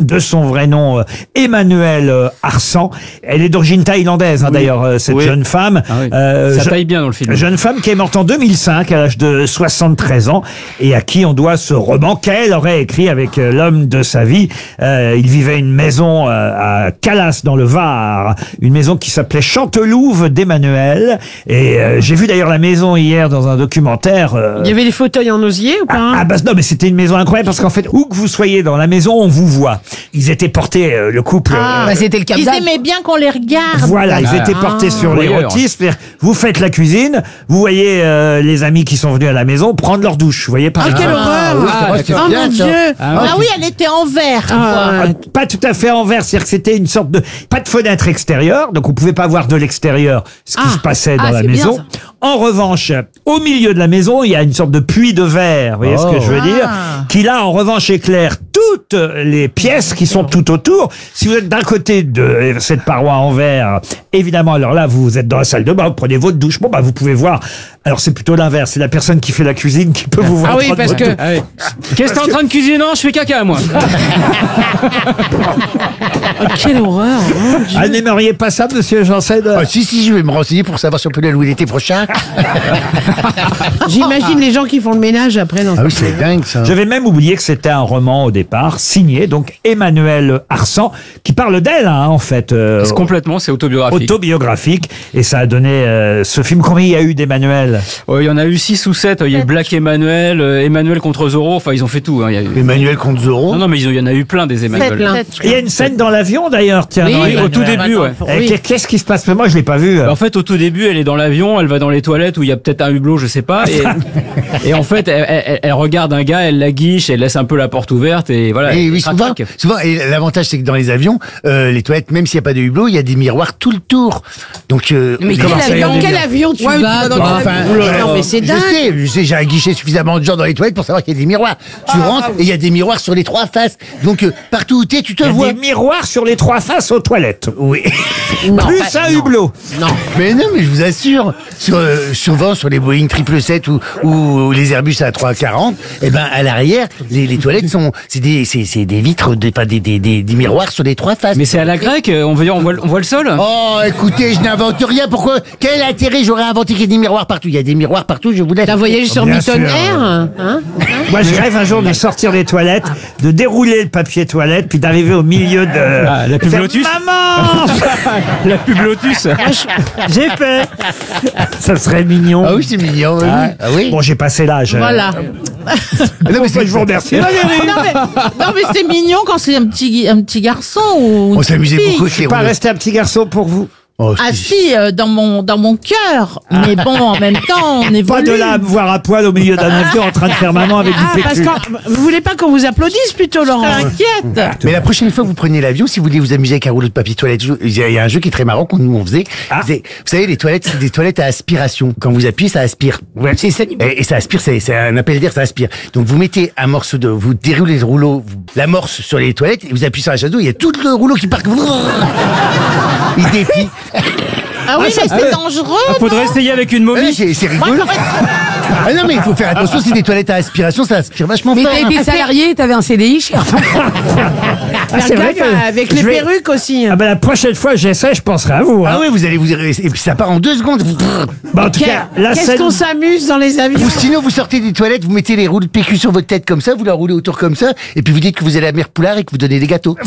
de son vrai nom Emmanuelle Arsan. Elle est d'origine thaïlandaise, d'ailleurs, cette jeune femme. Ça taille bien dans le film. Jeune femme qui est morte en 2005 à l'âge de 73 ans et à qui on doit ce roman qu'elle aurait écrit avec l'homme de sa vie. Il vivait une maison à Calas dans le Var, une maison qui s'appelait Chantelouve d'Emmanuel. Et j'ai vu d'ailleurs la maison hier dans un documentaire. Il y avait des fauteuils en osier ou pas? Non, mais c'était une maison incroyable parce qu'en fait, où que vous soyez dans la maison, on vous voit. Ils étaient portés, le couple. C'était le Cap Ils d'Agde. aimaient bien qu'on les regarde. Voilà, ils étaient portés sur l'érotisme. C'est-à-dire, vous faites la cuisine, vous voyez les amis qui sont venus à la maison prendre leur douche. Vous voyez par Quelle horreur! Oh mon Dieu! Ah oui, elle était en verre. Pas tout à fait en verre, c'est-à-dire que c'était une sorte de... Pas de fenêtre extérieure, donc on pouvait pas voir de l'extérieur ce qui se passait dans la maison. Bien, en revanche, au milieu de la maison, il y a une sorte de puits de verre, vous voyez ce que je veux dire, qui là, en revanche, éclaire toutes les pièces qui sont tout autour. Si vous êtes d'un côté de cette paroi en verre, évidemment, alors là, vous êtes dans la salle de bain, vous prenez votre douche, bon, bah, vous pouvez voir. Alors, c'est plutôt l'inverse, c'est la personne qui fait la cuisine qui peut vous voir. Ah oui, parce que... Qu'est-ce que t'es en train de cuisiner? Non, je fais caca, moi. Quelle horreur! Mon Dieu. Ah, n'aimeriez pas ça, monsieur Janssen? Si, je vais me renseigner pour savoir si on peut la louer l'été prochain. J'imagine les gens qui font le ménage après dans Ah oui, c'est dingue ça. J'avais même oublié que c'était un roman au départ, signé donc Emmanuelle Arsan, qui parle d'elle, en fait. Complètement, c'est autobiographique. Autobiographique, et ça a donné ce film. Combien il y a eu d'Emmanuel? Il y en a eu 6 ou 7. Il y a eu Black Emmanuel, Emmanuel contre Zorro. Enfin, ils ont fait tout. Il y a eu... Emmanuel contre Zorro. Non, mais il y en a eu plein des Emmanuel. Il y a une scène dans l'avion d'ailleurs, tiens. dans Oui, au Emmanuel. tout début, ouais. Qu'est-ce qui se passe? Moi, je l'ai pas vu. En fait, au tout début, elle est dans l'avion, elle va dans les toilettes où il y a peut-être un hublot, je sais pas. Et en fait, elle regarde un gars, elle la guiche, elle laisse un peu la porte ouverte et voilà. Et oui, souvent, et l'avantage c'est que dans les avions, les toilettes, même s'il n'y a pas de hublot, il y a des miroirs tout le tour. Donc, Mais dans quel avion tu vas? Non, mais c'est dingue. Je sais, j'ai un guichet suffisamment de gens dans les toilettes pour savoir qu'il y a des miroirs. Tu rentres et il y a des miroirs sur les 3 faces. Donc, partout où t'es, tu te Il y a vois. des miroirs sur les 3 faces aux toilettes. Oui. Plus un hublot. Non, mais je vous assure, souvent sur les Boeing 777 ou les Airbus A340, eh ben à l'arrière, les toilettes c'est des vitres, des miroirs sur les 3 faces. Mais c'est à la grecque, on voit le sol. Oh, écoutez, je n'invente rien. Pourquoi? Quel intérêt j'aurais inventé qu'il y ait des miroirs partout? Il y a des miroirs partout, je vous laisse. T'as voyagé sur Bien Milton sûr. Air, hein? Moi, je rêve un jour de sortir des toilettes, de dérouler le papier toilette, puis d'arriver au milieu de... la pub faire, Lotus. Maman. La pub Lotus. J'ai fait. Ça serait mignon. Ah oui, c'est mignon. Ah oui. Bon, j'ai passé l'âge. Voilà. Non, mais Je vous remercie. Non mais c'est mignon quand c'est un petit garçon ou On une s'amusait fille. beaucoup avec les Pas rouleaux. rester un petit garçon pour vous. Oh, Ah si, dans mon cœur. Mais bon, en même temps, on évolue. Pas de là à me voir à poil au milieu d'un avion en train de faire maman avec du Parce PQ. que vous voulez pas qu'on vous applaudisse plutôt, Laurent? T'inquiète. Mais la prochaine fois que vous prenez l'avion, si vous voulez vous amuser avec un rouleau de papier toilette, il y a un jeu qui est très marrant qu'on nous on faisait. Vous savez, les toilettes, c'est des toilettes à aspiration. Quand vous appuyez, ça aspire. C'est ça. Et ça aspire, c'est un appel d'air, ça aspire. Donc vous mettez un morceau vous déroulez le rouleau, l'amorce sur les toilettes, et vous appuyez sur la château, il y a tout le rouleau qui part. Il déplie. Ah oui, mais c'est dangereux. Faudrait essayer avec une momie. C'est rigolo. Ah non, mais il faut faire attention, c'est des toilettes à aspiration, ça aspire vachement Mais fort. t'as été salarié, t'avais un CDI chez C'est vrai que avec je les vais- perruques aussi. Ah ben la prochaine fois que j'essaie, je penserai à vous. Ah oui, et puis ça part en 2 secondes. Bah, en tout cas, la Qu'est-ce scène... qu'on s'amuse dans les avions? Ou sinon, vous sortez des toilettes, vous mettez les rouleaux de PQ sur votre tête comme ça, vous la roulez autour comme ça, et puis vous dites que vous allez à Mère Poulard et que vous donnez des gâteaux.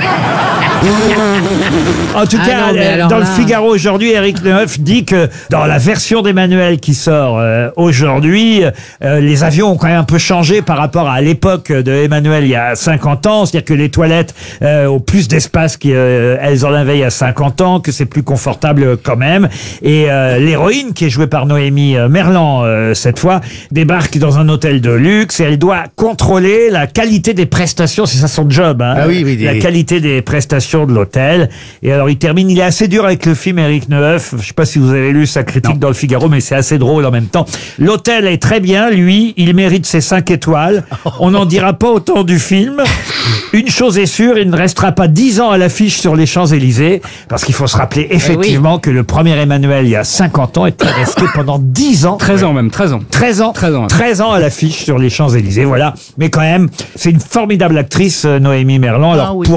En tout cas, non, mais alors dans le là- Figaro aujourd'hui, Éric Neuf dit que dans la version d'Emmanuel qui sort aujourd'hui, les avions ont quand même un peu changé par rapport à l'époque de Emmanuel il y a 50 ans. C'est-à-dire que les toilettes ont plus d'espace qu'elles en avaient il y a 50 ans, que c'est plus confortable quand même. Et l'héroïne, qui est jouée par Noémie Merlan cette fois, débarque dans un hôtel de luxe et elle doit contrôler la qualité des prestations. C'est ça son job, hein. Ah oui, La qualité des prestations de l'hôtel. Et alors il termine, il est assez dur avec le film Éric Neuf. Je sais pas si vous avez lu sa critique dans le Figaro, mais c'est assez drôle en même temps. L'hôtel est très bien, lui, il mérite ses 5 étoiles. On n'en dira pas autant du film. Une chose est sûre, il ne restera pas 10 ans à l'affiche sur les Champs-Élysées, parce qu'il faut se rappeler effectivement que le premier Emmanuel, il y a 50 ans, était resté pendant 10 ans. 13 ans même, 13 ans. 13 ans. 13 ans. 13 ans à l'affiche sur les Champs-Élysées, voilà. Mais quand même, c'est une formidable actrice, Noémie Merlan. Alors, Ah oui. pour